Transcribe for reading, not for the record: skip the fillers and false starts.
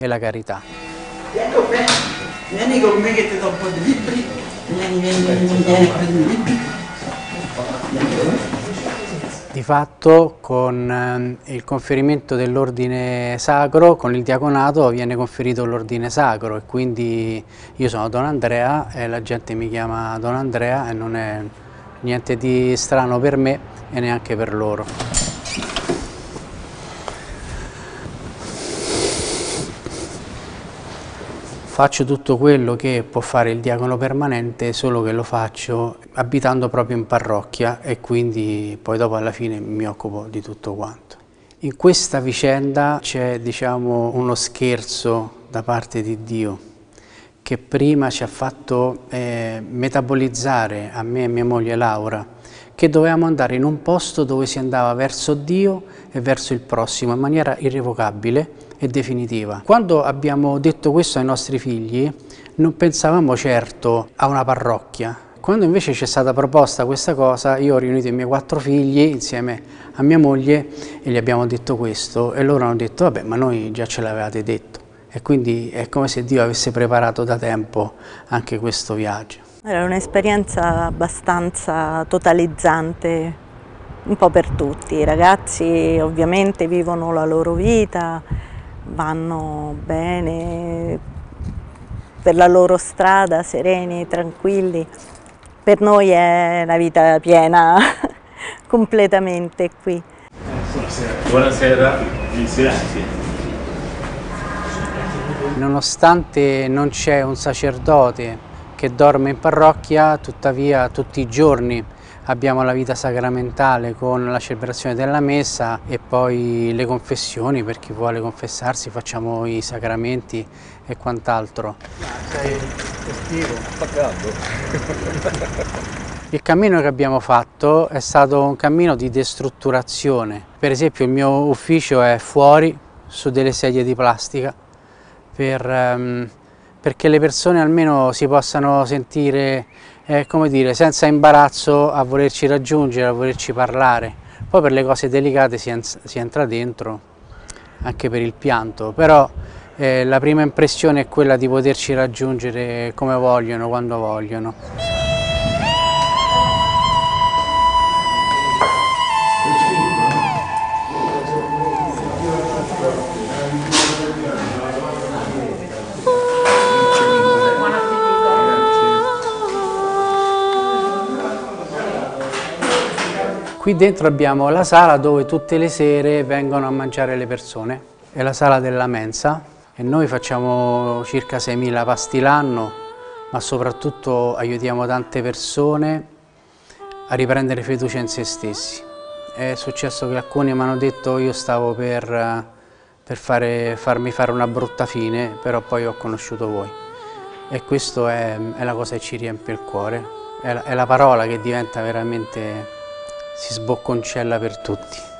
e la carità. Vieni con me che ti do un po' di libri. Vieni, libri. Di fatto con il conferimento dell'ordine sacro, con il diaconato viene conferito l'ordine sacro e quindi io sono Don Andrea e la gente mi chiama Don Andrea e non è niente di strano per me e neanche per loro. Faccio tutto quello che può fare il diacono permanente, solo che lo faccio abitando proprio in parrocchia e quindi poi dopo alla fine mi occupo di tutto quanto. In questa vicenda c'è, diciamo, uno scherzo da parte di Dio che prima ci ha fatto metabolizzare a me e mia moglie Laura che dovevamo andare in un posto dove si andava verso Dio e verso il prossimo in maniera irrevocabile e definitiva. Quando abbiamo detto questo ai nostri figli non pensavamo certo a una parrocchia. Quando invece ci è stata proposta questa cosa, io ho riunito i miei 4 figli insieme a mia moglie e gli abbiamo detto questo e loro hanno detto vabbè, ma noi già ce l'avevate detto. E quindi è come se Dio avesse preparato da tempo anche questo viaggio. Era un'esperienza abbastanza totalizzante, un po' per tutti. I ragazzi ovviamente vivono la loro vita, vanno bene per la loro strada, sereni, tranquilli. Per noi è la vita piena completamente qui. Buonasera. Buonasera. Nonostante non c'è un sacerdote che dorme in parrocchia, tuttavia tutti i giorni abbiamo la vita sacramentale con la celebrazione della messa e poi le confessioni per chi vuole confessarsi, facciamo i sacramenti e quant'altro. Sei festivo? Fa caldo. Il cammino che abbiamo fatto è stato un cammino di destrutturazione. Per esempio il mio ufficio è fuori su delle sedie di plastica perché le persone almeno si possano sentire, come dire, senza imbarazzo a volerci raggiungere, a volerci parlare. Poi per le cose delicate si entra dentro, anche per il pianto, però la prima impressione è quella di poterci raggiungere come vogliono, quando vogliono. Qui dentro abbiamo la sala dove tutte le sere vengono a mangiare le persone, è la sala della mensa e noi facciamo circa 6.000 pasti l'anno, ma soprattutto aiutiamo tante persone a riprendere fiducia in se stessi. È successo che alcuni mi hanno detto io stavo per farmi fare una brutta fine, però poi ho conosciuto voi. E questo è la cosa che ci riempie il cuore, è la parola che diventa veramente, si sbocconcella per tutti.